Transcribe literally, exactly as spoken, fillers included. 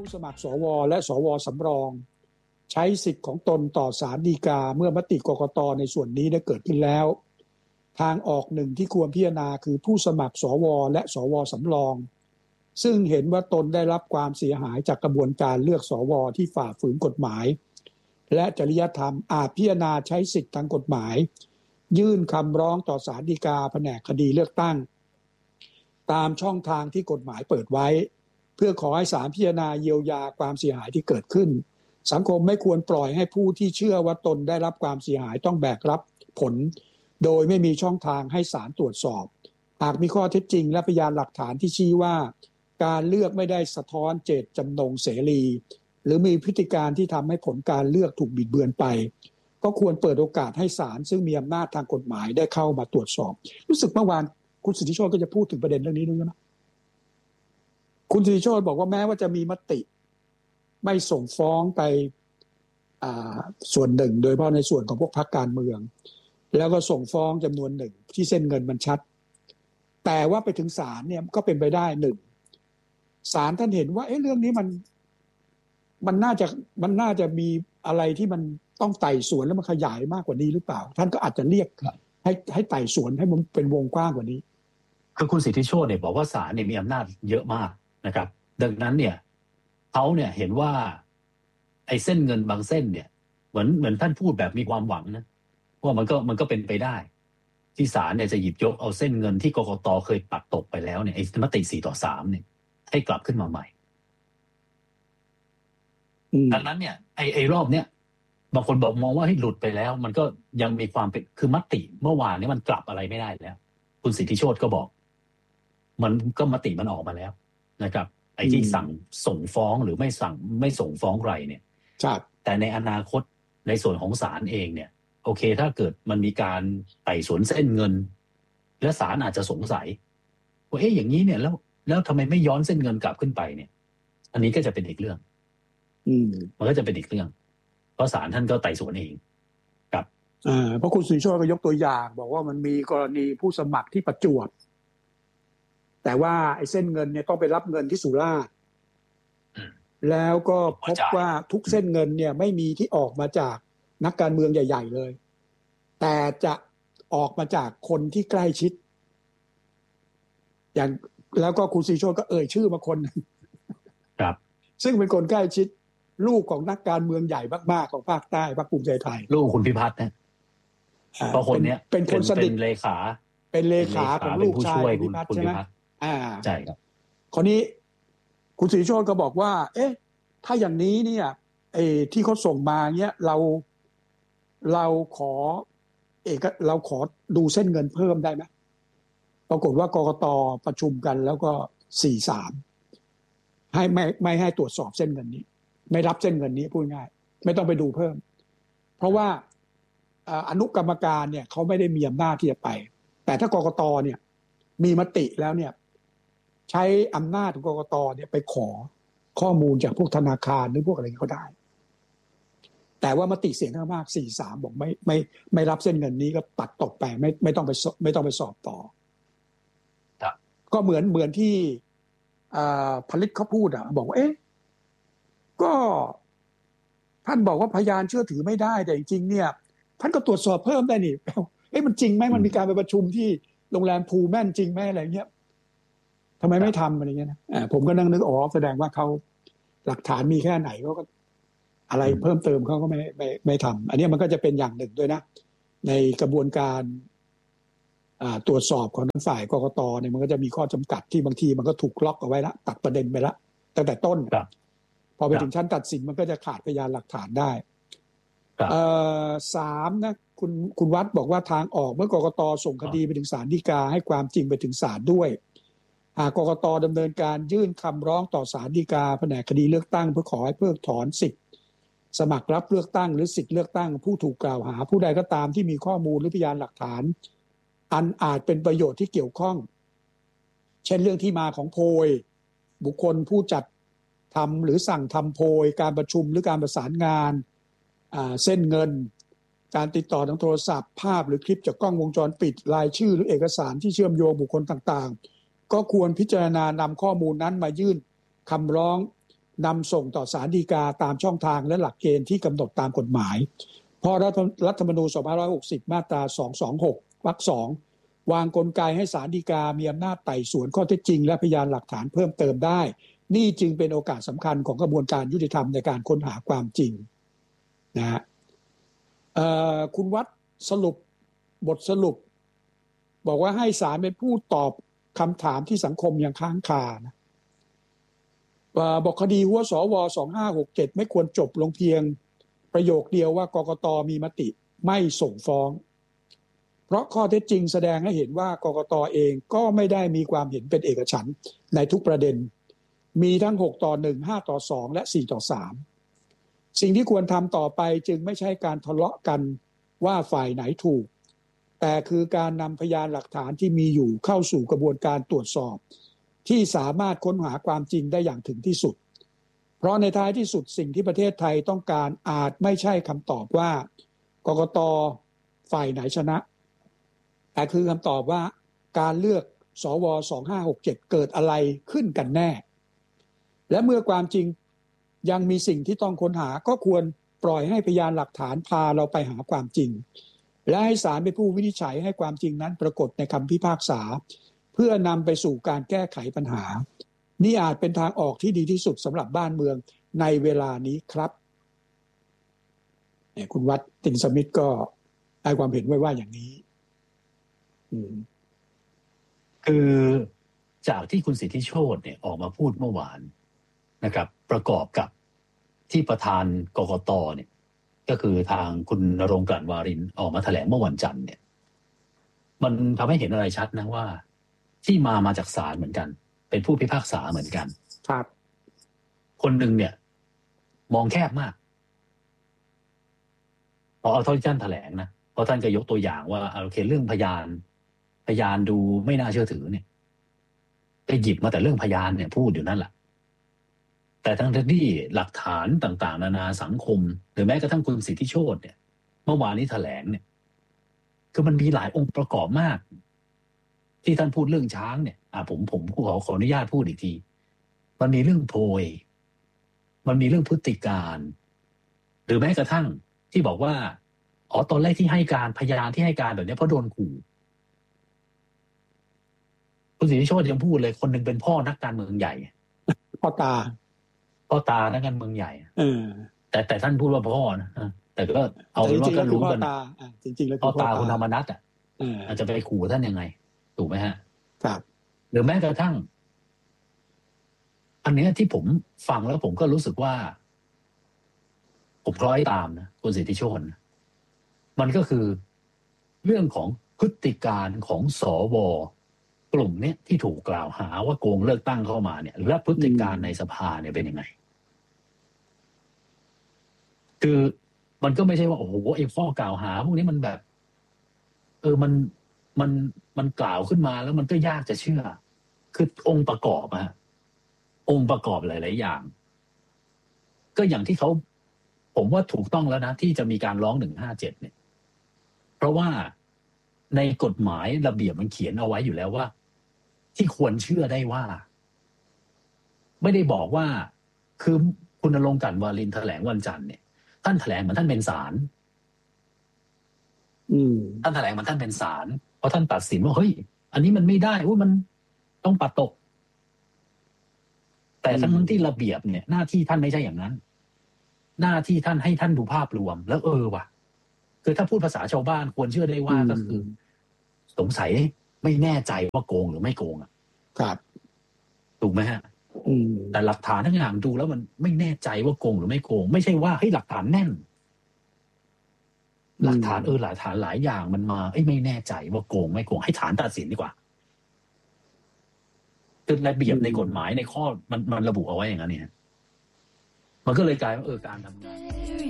ผู้สมัครสวและสวสำรองใช้สิทธิ์ของตนต่อศาลฎีกาเมื่อมติกกต.ในส่วนนี้ได้เกิดขึ้นแล้วทางออกหนึ่งที่ควรพิจารณาคือผู้สมัครสวและสวสำรองซึ่งเห็นว่าตนได้รับความเสียหายจากกระบวนการเลือกสวที่ฝ่าฝืนกฎหมายและจริยธรรมอาจพิจารณาใช้สิทธิทางกฎหมายยื่นคำร้องต่อศาลฎีกาแผนกคดีเลือกตั้งตามช่องทางที่กฎหมายเปิดไว้เพื่อขอให้ศาลพิจารณาเยียวยาความเสียหายที่เกิดขึ้นสังคมไม่ควรปล่อยให้ผู้ที่เชื่อว่าตนได้รับความเสียหายต้องแบกรับผลโดยไม่มีช่องทางให้ศาลตรวจสอบหากมีข้อเท็จจริงและพยานหลักฐานที่ชี้ว่าการเลือกไม่ได้สะท้อนเจตจำนงเสรีหรือมีพฤติการที่ทำให้ผลการเลือกถูกบิดเบือนไปก็ควรเปิดโอกาสให้ศาลซึ่งมีอำนาจทางกฎหมายได้เข้ามาตรวจสอบรู้สึกเมื่อวานคุณสิทธิโชติก็จะพูดถึงประเด็นเรื่องนี้ด้วยนะคุณสิทธิโชติบอกว่าแม้ว่าจะมีมติไม่ส่งฟ้องไปส่วนหนึ่งโดยเฉพาะในส่วนของพวกพรรคการเมืองแล้วก็ส่งฟ้องจำนวนหนึ่งที่เส้นเงินมันชัดแต่ว่าไปถึงศาลเนี่ยก็เป็นไปได้หนึ่งศาลท่านเห็นว่าเอ๊ะเรื่องนี้มันมันน่าจะมันน่าจะมีอะไรที่มันต้องไต่สวนแล้วมันขยายมากกว่านี้หรือเปล่าท่านก็อาจจะเรียกให้ให้ไต่สวนให้มันเป็นวงกว้างกว่านี้คือคุณสิทธิโชติเนี่ยบอกว่าศาลเนี่ยมีอำนาจเยอะมากนะครับดังนั้นเนี่ยเขาเนี่ยเห็นว่าไอ้เส้นเงินบางเส้นเนี่ยเหมือนเหมือนท่านพูดแบบมีความหวังนะว่ามันก็มันก็เป็นไปได้ที่ศาลเนี่ยจะหยิบยกเอาเส้นเงินที่กกต.เคยปัดตกไปแล้วเนี่ยไอ้มติสี่ต่อสามเนี่ยให้กลับขึ้นมาใหม่ดังนั้นเนี่ยไอ้ไอ้รอบเนี้ยบางคนบอกมองว่าให้หลุดไปแล้วมันก็ยังมีความเป็นคือมติเมื่อวานนี้มันกลับอะไรไม่ได้แล้วคุณสิทธิโชติก็บอกมันก็มติมันออกมาแล้วนะครับไอ้ที่สั่งส่งฟ้องหรือไม่สั่งไม่ส่งฟ้องใครเนี่ยแต่ในอนาคตในส่วนของศาลเองเนี่ยโอเคถ้าเกิดมันมีการไต่สวนเส้นเงินและศาลอาจจะสงสัยว่าเอ๊ะอย่างนี้เนี่ยแล้วแล้วทำไมไม่ย้อนเส้นเงินกลับขึ้นไปเนี่ยอันนี้ก็จะเป็นอีกเรื่องอืมมันก็จะเป็นอีกเรื่องเพราะศาลท่านก็ไต่สวนเองครับอ่าเพราะคุณสุริโชติก็ยกตัวอย่างบอกว่ามันมีกรณีผู้สมัครที่ประจวบแต่ว่าไอ้เส้นเงินเนี่ยต้องไปรับเงินที่สุราษฎร์แล้วก็พบว่าทุกเส้นเงินเนี่ยไม่มีที่ออกมาจากนักการเมืองใหญ่ๆเลยแต่จะออกมาจากคนที่ใกล้ชิดอย่างแล้วก็คุณสุริโชติก็เอ่ยชื่อมาคนครับซึ่งเป็นคนใกล้ชิดลูกของนักการเมืองใหญ่มากๆของภาคใต้พรรคภูมิใจไทยลูกคุณพิพัฒน์นะเพราะคนเนี้ยเป็นคนสนิทเลขาเป็นเลขาของลูกชายคุณพิพัฒน์ใช่ไหมอ่าใช่ครับคนนี้คุณสิริโชติก็บอกว่าเอ๊ะถ้าอย่างนี้เนี่ยไอ้ที่เขาส่งมาเนี้ยเราเราขอเอกเราขอดูเส้นเงินเพิ่มได้ไหมปรากฏว่ากกต.ประชุมกันแล้วก็ สี่สาม ให้ไม่ไม่ให้ตรวจสอบเส้นเงินนี้ไม่รับเส้นเงินนี้พูดง่ายไม่ต้องไปดูเพิ่มเพราะว่าอนุกรรมการเนี่ยเขาไม่ได้มีอำนาจที่จะไปแต่ถ้ากกต.เนี่ยมีมติแล้วเนี่ยใช้อำนาจของกกต.เนี่ยไปขอข้อมูลจากพวกธนาคารหรือพวกอะไรก็ได้แต่ว่ามติเสียงข้างมาก สี่สาม บอกไม่ไม่ไม่รับเส้นเงินนี้ก็ปัดตกไปไม่ไม่ต้องไปไม่ต้องไปสอบต่อก็เหมือนเหมือนที่ผลิตเขาพูดอ่ะบอกว่าเอ๊ะก็ท่านบอกว่าพยานเชื่อถือไม่ได้แต่จริงๆเนี่ยท่านก็ตรวจสอบเพิ่มได้นี่เอ๊ะมันจริงไหมมันมีการไปประชุมที่โรงแรมพูแม่นจริงไหมอะไรเงี้ยทำไมไม่ทำอะไรเงี้ยนะผมก็นั่งนึกอ๋อแสดงว่าเขาหลักฐานมีแค่ไหนเขาก็อะไรเพิ่มเติมเขาก็ไม่ไม่ไม่ทำอันนี้มันก็จะเป็นอย่างหนึ่งด้วยนะในกระบวนการตรวจสอบของทางฝ่ายกกต.เนี่ยมันก็จะมีข้อจำกัดที่บางทีมันก็ถูกล็อกเอาไว้ละตัดประเด็นไปละตั้งแต่ต้นพอไปถึงชั้นตัดสินมันก็จะขาดพยานหลักฐานได้สามนะคุณคุณวัดบอกว่าทางออกเมื่อกกต.ส่งคดีไปถึงศาลฎีกาให้ความจริงไปถึงศาลด้วยหากกกต.ดำเนินการยื่นคำร้องต่อศาลฎีกาแผนกคดีเลือกตั้งเพื่อขอให้เพิกถอนสิทธิ์สมัครรับเลือกตั้งหรือสิทธิ์เลือกตั้งผู้ถูกกล่าวหาผู้ใดก็ตามที่มีข้อมูลหรือพยานหลักฐานอันอาจเป็นประโยชน์ที่เกี่ยวข้องเช่นเรื่องที่มาของโพยบุคคลผู้จัดทำหรือสั่งทำโพยการประชุมหรือการประสานงานเส้นเงินการติดต่อทางโทรศัพท์ภาพหรือคลิปจากกล้องวงจรปิดรายชื่อหรือเอกสารที่เชื่อมโยงบุคคลต่างๆก็ควรพิจารณานำข้อมูลนั้นมายื่นคำร้องนำส่งต่อศาลฎีกาตามช่องทางและหลักเกณฑ์ที่กำหนดตามกฎหมายเพราะรัฐธรรมนูญสองพันห้าร้อยหกสิบมาตราสองร้อยยี่สิบหกวรรคสองวางกลไกให้ศาลฎีกามีอำนาจไต่สวนข้อเท็จจริงและพยานหลักฐานเพิ่มเติมได้นี่จึงเป็นโอกาสสำคัญของกระบวนการยุติธรรมในการค้นหาความจริงนะฮะคุณวัดสรุปบทสรุปบอกว่าให้ศาลเป็นผู้ตอบคำถามที่สังคมยังค้างคานะบอกคดีหัวสวสองห้าหกเจ็ดไม่ควรจบลงเพียงประโยคเดียวว่ากกต.มีมติไม่ส่งฟ้องเพราะข้อเท็จจริงแสดงให้เห็นว่ากกต.เองก็ไม่ได้มีความเห็นเป็นเอกฉันท์ในทุกประเด็นมีทั้งหกต่อหนึ่ง ห้าต่อสองและสี่ต่อสามสิ่งที่ควรทำต่อไปจึงไม่ใช่การทะเลาะกันว่าฝ่ายไหนถูกแต่คือการนำพยานหลักฐานที่มีอยู่เข้าสู่กระบวนการตรวจสอบที่สามารถค้นหาความจริงได้อย่างถึงที่สุดเพราะในท้ายที่สุดสิ่งที่ประเทศไทยต้องการอาจไม่ใช่คำตอบว่ากกต.ฝ่ายไหนชนะแต่คือคำตอบว่าการเลือกสวสองห้าหกเจ็ดเกิดอะไรขึ้นกันแน่และเมื่อความจริงยังมีสิ่งที่ต้องค้นหาก็ควรปล่อยให้พยานหลักฐานพาเราไปหาความจริงและให้ศาลเป็นผู้วินิจฉัยให้ความจริงนั้นปรากฏในคำพิพากษาเพื่อนำไปสู่การแก้ไขปัญหานี่อาจเป็นทางออกที่ดีที่สุดสำหรับบ้านเมืองในเวลานี้ครับเนี่ยคุณวัดตินสมิธก็ให้ความเห็นไว้ว่าอย่างนี้คือจากที่คุณสิทธิโชติเนี่ยออกมาพูดเมื่อวานนะครับประกอบกับที่ประธานกกต.เนี่ยก็คือทางคุณณรงค์ กลั่นวารินออกมาแถลงเมื่อวันจันทร์เนี่ยมันทำให้เห็นอะไรชัดนะว่าที่มามาจากศาลเหมือนกันเป็นผู้พิพากษาเหมือนกันครับคนหนึ่งเนี่ยมองแคบมากพอเอาเท่าที่ท่านแถลงนะเพราะท่านก็ยกตัวอย่างว่าโอเคเรื่องพยานพยานดูไม่น่าเชื่อถือเนี่ยไปหยิบมาแต่เรื่องพยานเนี่ยพูดอยู่นั่นแหละแต่ทั้งที่หลักฐานต่างๆนานาสังคมหรือแม้กระทั่งคุณสิทธิโชติเนี่ยเมื่อวานนี้แถลงเนี่ยคือมันมีหลายองค์ประกอบมากที่ท่านพูดเรื่องช้างเนี่ยอ่าผมผมขอขออนุญาตพูดอีกทีมันมีเรื่องโพยมันมีเรื่องพฤติการหรือแม้กระทั่งที่บอกว่าอ๋อตอนแรกที่ให้การพยานที่ให้การแบบนี้เพราะโดนขู่คุณสิทธิโชติยังพูดเลยคนหนึ่งเป็นพ่อนักการเมืองใหญ่พ่อตาพ่อตานักการเมืองใหญ่เออแต่แต่ท่านพูดว่าพ่อนะแต่ก็เอาเป็นว่าก็รู้กันจริงๆแล้วพ่อตาคุณธรรมนัสอ่ะอาจจะไปขู่ท่านยังไงถูกไหมฮะครับหรือแม้กระทั่งอันนี้ที่ผมฟังแล้วผมก็รู้สึกว่าผมคล้อยตามนะคุณสิทธิโชติมันก็คือเรื่องของพฤติการของสวกลุ่มนี้ที่ถูกกล่าวหาว่าโกงเลือกตั้งเข้ามาเนี่ยและพฤติการในสภาเนี่ยเป็นยังไงคือมันก็ไม่ใช่ว่าโอ้โหไอ้ข้อกล่าวหาพวกนี้มันแบบเออมันมันมันกล่าวขึ้นมาแล้วมันก็ยากจะเชื่อคือองค์ประกอบอะองค์ประกอบหลายๆอย่างก็อย่างที่เขาผมว่าถูกต้องแล้วนะที่จะมีการร้องหนึ่งห้าเจ็ดเนี่ยเพราะว่าในกฎหมายระเบียบมันเขียนเอาไว้อยู่แล้วว่าที่ควรเชื่อได้ว่าไม่ได้บอกว่าคือคุณณรงค์ กลั่นวารินแถลงวันจันทร์เนี่ยท่านแถลงเหมือนท่านเป็นศาลท่านแถลงเหมือนท่านเป็นศาลเพราะท่านตัดสินว่าเฮ้ยอันนี้มันไม่ได้ว่ามันต้องปัดตกแต่ทั้งที่ระเบียบเนี่ยหน้าที่ท่านไม่ใช่อย่างนั้นหน้าที่ท่านให้ท่านดูภาพรวมแล้วเออว่ะคือถ้าพูดภาษาชาวบ้านควรเชื่อได้ว่าก็คือสงสัยไม่แน่ใจว่าโกงหรือไม่โกงอ่ะครับถูกไหมฮะแต่หลักฐานทั้งอย่างดูแล้วมันไม่แน่ใจว่าโกงหรือไม่โกงไม่ใช่ว่าให้หลักฐานแน่นหลักฐานเออหลักฐานหลายอย่างมันมาเอ้ยไม่แน่ใจว่าโกงไม่โกงให้ศาลตัดสินดีกว่าคือระเบียบในกฎหมายในข้อมันมันระบุเอาไว้อย่างนั้นเนี่ยมันก็เลยกลายว่าเออการทำงาน